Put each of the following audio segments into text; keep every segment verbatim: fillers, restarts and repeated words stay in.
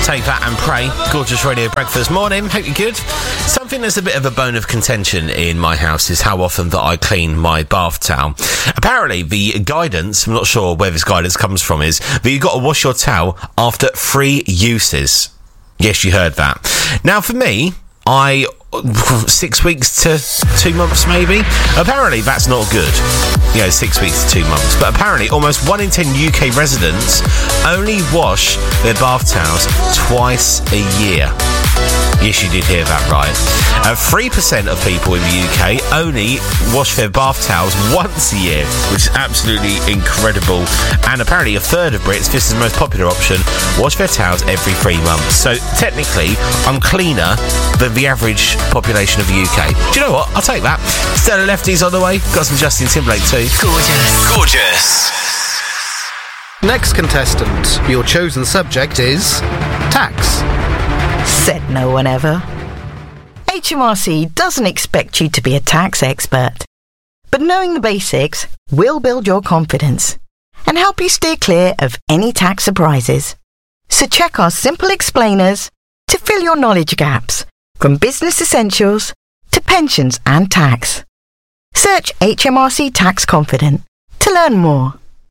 Take that and pray. Gorgeous radio breakfast morning. Hope you're good. Something that's a bit of a bone of contention in my house is how often that I clean my bath towel. Apparently, the guidance, I'm not sure where this guidance comes from, is that you've got to wash your towel after three uses. Yes, you heard that. Now, for me, I... six weeks to two months maybe. Apparently that's not good. You know, six weeks to two months. But apparently almost one in ten U K residents only wash their bath towels twice a year. Yes, you did hear that right. Uh, three percent of people in the U K only wash their bath towels once a year, which is absolutely incredible. And apparently a third of Brits, this is the most popular option, wash their towels every three months. So technically, I'm cleaner than the average population of the U K. Do you know what? I'll take that. Stella Lefty's on the way. Got some Justin Timberlake too. Gorgeous. Gorgeous. Next contestant, your chosen subject is tax. Said no one ever. H M R C doesn't expect you to be a tax expert, but knowing the basics will build your confidence and help you steer clear of any tax surprises. So check our simple explainers to fill your knowledge gaps, from business essentials to pensions and tax. Search H M R C Tax Confident to learn more.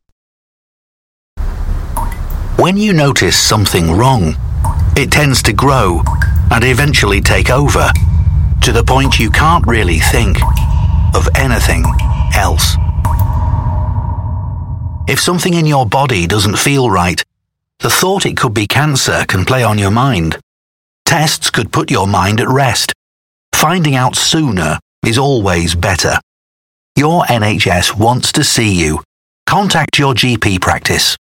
When you notice something wrong, it tends to grow and eventually take over, to the point you can't really think of anything else. If something in your body doesn't feel right, the thought it could be cancer can play on your mind. Tests could put your mind at rest. Finding out sooner is always better. Your N H S wants to see you. Contact your G P practice.